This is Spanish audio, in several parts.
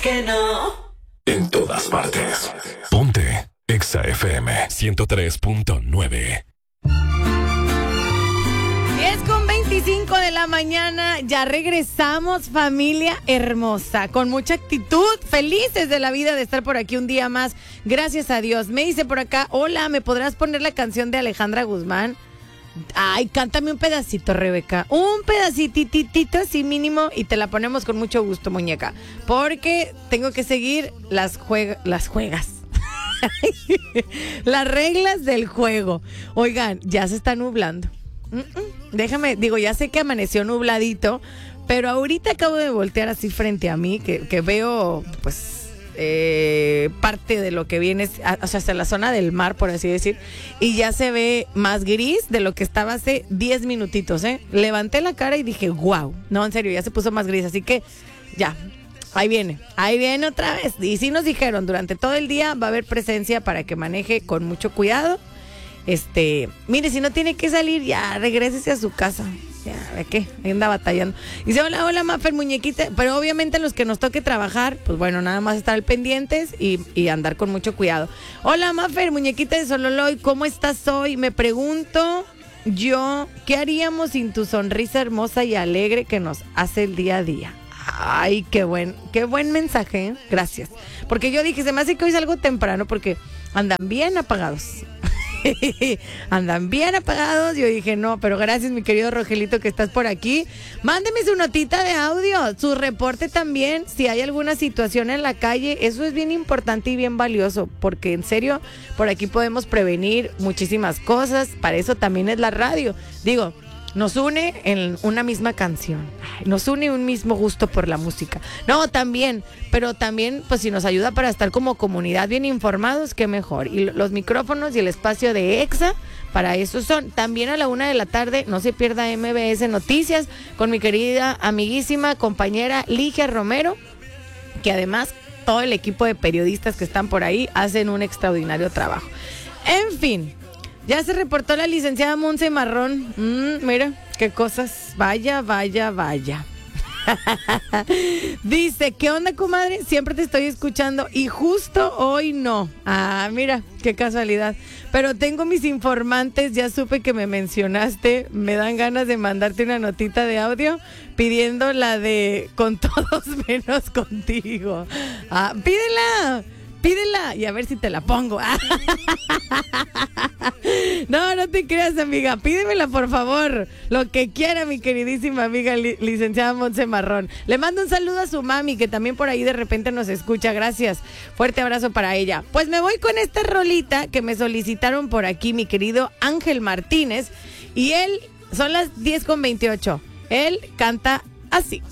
que no. En todas partes. Ponte Exa FM 103.9. 10:25 de la mañana, ya regresamos, familia hermosa, con mucha actitud, felices de la vida de estar por aquí un día más, gracias a Dios. Me dice por acá, hola, ¿me podrás poner la canción de Alejandra Guzmán? Ay, cántame un pedacito, Rebeca, un pedacititito así mínimo y te la ponemos con mucho gusto, muñeca, porque tengo que seguir las juegas. Las reglas del juego. Oigan, ya se está nublando. Déjame, digo, ya sé que amaneció nubladito, pero ahorita acabo de voltear así frente a mí, que veo, pues, parte de lo que viene, o sea, hasta la zona del mar, por así decir, y ya se ve más gris de lo que estaba hace 10 minutitos, ¿eh? Levanté la cara y dije, wow, no, en serio, ya se puso más gris, así que ya. Ahí viene otra vez. Y sí nos dijeron, durante todo el día va a haber presencia para que maneje con mucho cuidado. Mire, si no tiene que salir, ya regrésese a su casa. Ya, ¿de qué? Ahí anda batallando. Dice, hola, Mafer, muñequita. Pero obviamente los que nos toque trabajar, pues bueno, nada más estar pendientes y andar con mucho cuidado. Hola, Mafer, muñequita de Sololoy, ¿cómo estás hoy? Me pregunto yo, ¿qué haríamos sin tu sonrisa hermosa y alegre que nos hace el día a día? Ay, qué buen mensaje, ¿eh? Gracias. Porque yo dije, se me hace que hoy es algo temprano porque andan bien apagados. Andan bien apagados. Yo dije, no, pero gracias, mi querido Rogelito, que estás por aquí. Mándeme su notita de audio, su reporte también, si hay alguna situación en la calle. Eso es bien importante y bien valioso, porque en serio, por aquí podemos prevenir muchísimas cosas. Para eso también es la radio. Digo, nos une en una misma canción, nos une un mismo gusto por la música. No, también, pero también, pues si nos ayuda para estar como comunidad bien informados, qué mejor. Y los micrófonos y el espacio de Exa, para eso son. También a la 1 de la tarde, no se pierda MBS Noticias, con mi querida, amiguísima, compañera Ligia Romero, que además todo el equipo de periodistas que están por ahí hacen un extraordinario trabajo. En fin. Ya se reportó la licenciada Monse Marrón. Mira, qué cosas. Vaya. Dice, ¿qué onda, comadre? Siempre te estoy escuchando y justo hoy no. Ah, mira, qué casualidad. Pero tengo mis informantes, ya supe que me mencionaste. Me dan ganas de mandarte una notita de audio pidiendo la de con todos menos contigo. Ah, pídela y a ver si te la pongo. No te creas, amiga, pídemela por favor, lo que quiera, mi queridísima amiga licenciada Monse Marrón. Le mando un saludo a su mami, que también por ahí de repente nos escucha, gracias, fuerte abrazo para ella. Pues me voy con esta rolita que me solicitaron por aquí mi querido Ángel Martínez, y él, son las 10:28, él canta así.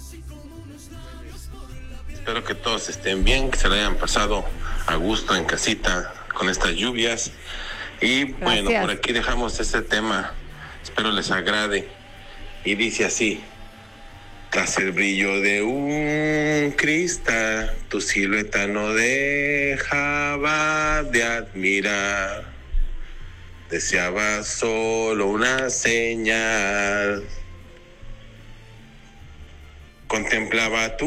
Espero que todos estén bien, que se la hayan pasado a gusto en casita con estas lluvias. Y bueno, por aquí dejamos este tema. Espero les agrade. Y dice así: tras el brillo de un cristal, tu silueta no dejaba de admirar. Deseaba solo una señal. Contemplaba tu